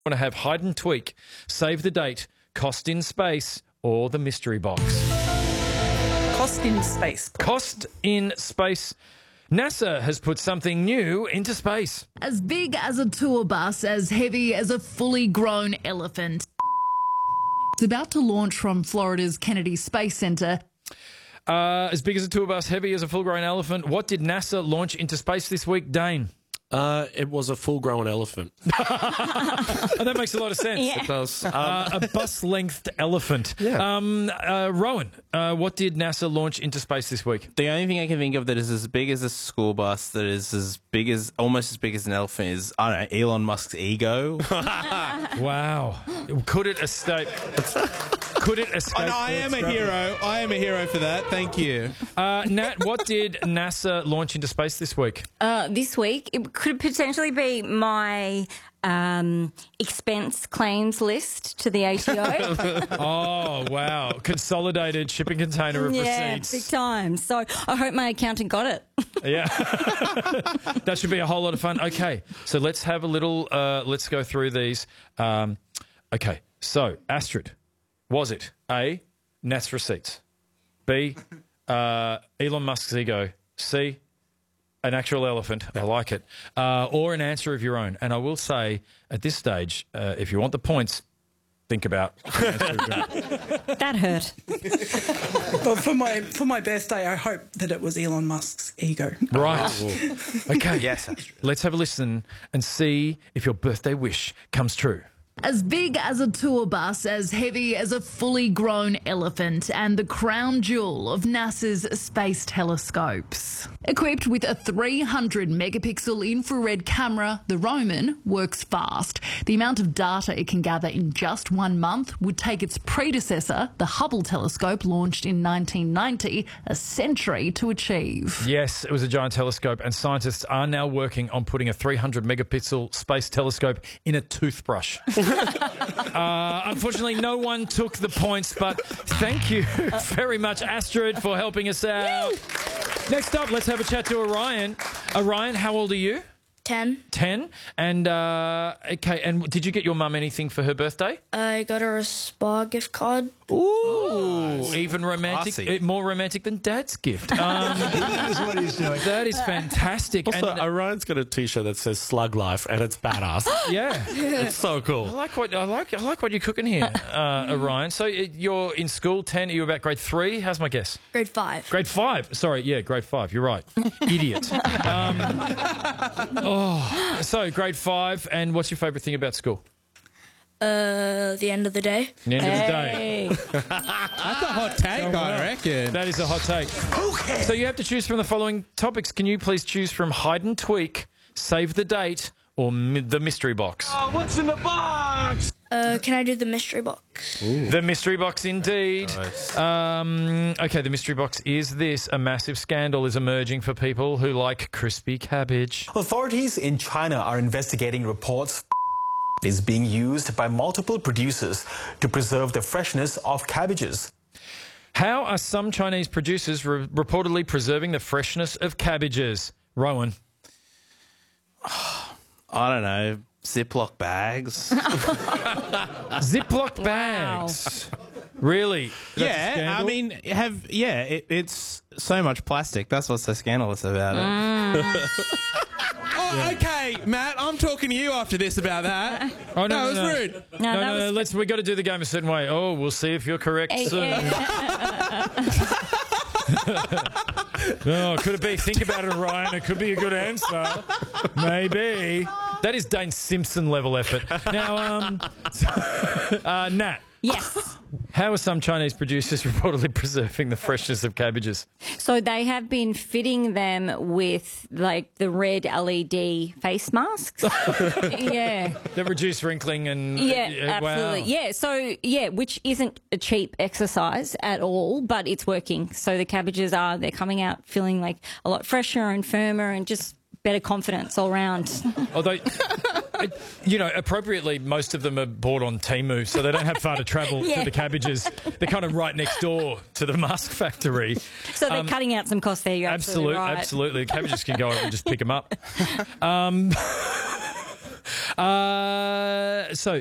Want to have hide and tweak, save the date, cost in space, or the mystery box? Cost in space. Cost in space. NASA has put something new into space. As big as a tour bus, as heavy as a fully grown elephant. It's about to launch from Florida's Kennedy Space Center. As big as a tour bus, heavy as a full-grown elephant. What did NASA launch into space this week, Dane? It was a full-grown elephant. Oh, that makes a lot of sense. It does. A bus-lengthed elephant. Yeah. Rowan, what did NASA launch into space this week? The only thing I can think of that is as big as a school bus, that is almost as big as an elephant is, I don't know, Elon Musk's ego. Wow. Could it escape? Could it escape? No, I am a hero. I am a hero for that. Thank you. Nat, what did NASA launch into space this week? This week, it could potentially be my expense claims list to the ATO. Oh, wow. Consolidated shipping container of Yeah, receipts. big time. So I hope my accountant got it. Yeah. That should be a whole lot of fun. Okay, so let's have a little, let's go through these. Okay, so Astrid, was it A, Nat's receipts, B, Elon Musk's ego, C, an actual elephant, I like it, or an answer of your own? And I will say, at this stage, if you want the points, think about an answer of your own. That hurt. But for my birthday, I hope that it was Elon Musk's ego. Right. Okay. Yes, Astrid. Let's have a listen and see if your birthday wish comes true. As big as a tour bus, as heavy as a fully grown elephant, and the crown jewel of NASA's space telescopes. Equipped with a 300 megapixel infrared camera, the Roman works fast. The amount of data it can gather in just 1 month would take its predecessor, the Hubble telescope launched in 1990, a century to achieve. Yes, it was a giant telescope, and scientists are now working on putting a 300 megapixel space telescope in a toothbrush. Unfortunately, no one took the points, but thank you very much, Astrid, for helping us out. Next up, let's have a chat to Orion. Orion, how old are you? 10. 10. And, okay, and did you get your mum anything for her birthday? I got her a spa gift card. Ooh, even romantic, classy. more romantic than Dad's gift. That is what he's doing. That is fantastic. Also, and, Orion's got a T-shirt that says "Slug Life" and it's badass. yeah. It's so I cool. like what you're cooking here, Orion. So you're in school, 10. Are you about grade 3? How's my guess? Grade 5. Grade 5. Sorry, yeah, grade 5. You're right. Idiot. So grade 5. And what's your favourite thing about school? The end of the day. The end of the day. That's a hot take, I reckon. That is a hot take. Okay. So you have to choose from the following topics. Can you please choose from hide and tweak, save the date, or the mystery box? Can I do the mystery box? The mystery box, indeed. Nice. Okay, the mystery box is this. A massive scandal is emerging for people who like crispy cabbage. Authorities in China are investigating reports is being used by multiple producers to preserve the freshness of cabbages. How are some Chinese producers reportedly preserving the freshness of cabbages? Rowan. I don't know, Ziploc bags. Ziploc bags. Really? That's a Yeah, scandal? I mean, it's so much plastic. That's what's so scandalous about it. Okay, Matt, I'm talking to you after this about that. Oh, No, it was rude. No, we got to do the game a certain way. Oh, we'll see if you're correct soon. Oh, could it be? Think about it, Ryan. It could be a good answer. Maybe. That is Dane Simpson level effort. Now, Nat. Yes. How are some Chinese producers reportedly preserving the freshness of cabbages? So they have been fitting them with like the red LED face masks. Yeah. That reduce wrinkling and... Yeah, absolutely. Wow. Yeah, so, which isn't a cheap exercise at all, but it's working. So the cabbages they're coming out feeling like a lot fresher and firmer and just better confidence all round. Although, appropriately, most of them are bought on Temu, so they don't have far to travel to the cabbages. They're kind of right next door to the mask factory. So they're cutting out some costs there, you're absolutely right. Absolutely. The cabbages can go over and just pick them up. So